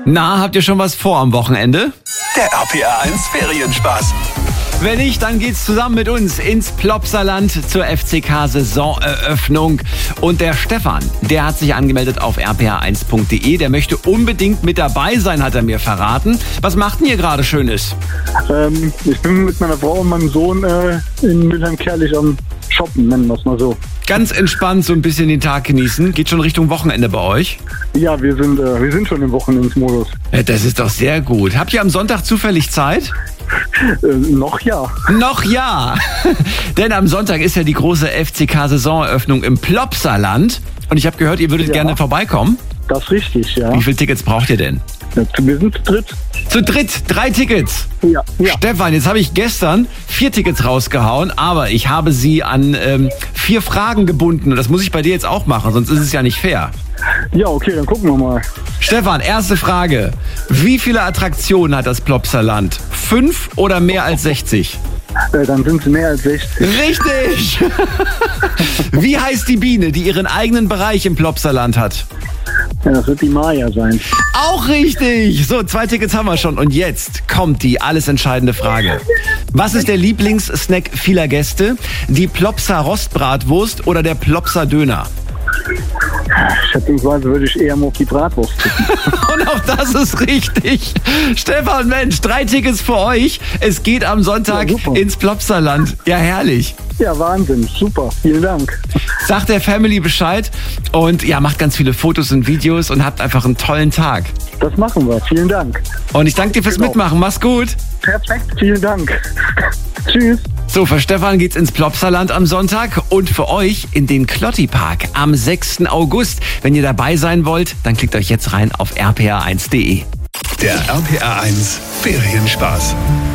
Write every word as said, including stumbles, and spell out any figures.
Na, habt ihr schon was vor am Wochenende? Der R P R eins Ferienspaß. Wenn nicht, dann geht's zusammen mit uns ins Plopsaland zur F C K-Saisoneröffnung. Und der Stefan, der hat sich angemeldet auf r p r eins punkt d e. Der möchte unbedingt mit dabei sein, hat er mir verraten. Was macht denn ihr gerade Schönes? Ähm, ich bin mit meiner Frau und meinem Sohn äh, in Mülheim-Kerlich am Shoppen, nennen wir es mal so. Ganz entspannt so ein bisschen den Tag genießen. Geht schon Richtung Wochenende bei euch? Ja, wir sind, äh, wir sind schon im Wochenendmodus. Ja, das ist doch sehr gut. Habt ihr am Sonntag zufällig Zeit? Äh, noch ja. Noch ja. Denn am Sonntag ist ja die große F C K-Saisoneröffnung im Plopsaland. Und ich habe gehört, ihr würdet Ja. gerne vorbeikommen. Das ist richtig, ja. Wie viele Tickets braucht ihr denn? ja. Wir sind zu dritt. Zu dritt, drei Tickets. Ja, ja. Stefan, jetzt habe ich gestern vier Tickets rausgehauen, aber ich habe sie an ähm, vier Fragen gebunden. Und das muss ich bei dir jetzt auch machen, sonst ist es ja nicht fair. Ja, okay, dann gucken wir mal. Stefan, erste Frage. Wie viele Attraktionen hat das Plopsaland? Fünf oder mehr als sechzig? Äh, dann sind es mehr als sechzig. Richtig! Wie heißt die Biene, die ihren eigenen Bereich im Plopsaland hat? Ja, das wird die Maya sein. Auch richtig! So, zwei Tickets haben wir schon. Und jetzt kommt die alles entscheidende Frage. Was ist der Lieblingssnack vieler Gäste? Die Plopsa Rostbratwurst oder der Plopsa Döner? Schätzungsweise würde ich eher mal auf die Bratwurst tippen. Und auch das ist richtig. Stefan, Mensch, drei Tickets für euch. Es geht am Sonntag Ja, super. ins Plopsaland. Ja, herrlich. Ja, Wahnsinn. Super. Vielen Dank. Sagt der Family Bescheid und ja, macht ganz viele Fotos und Videos und habt einfach einen tollen Tag. Das machen wir. Vielen Dank. Und ich danke dir fürs Genau. Mitmachen. Mach's gut. Perfekt. Vielen Dank. Tschüss. So, für Stefan geht's ins Plopsaland am Sonntag und für euch in den Klotti Park am sechsten August. Wenn ihr dabei sein wollt, dann klickt euch jetzt rein auf r p r eins punkt d e. Der R P R eins Ferienspaß.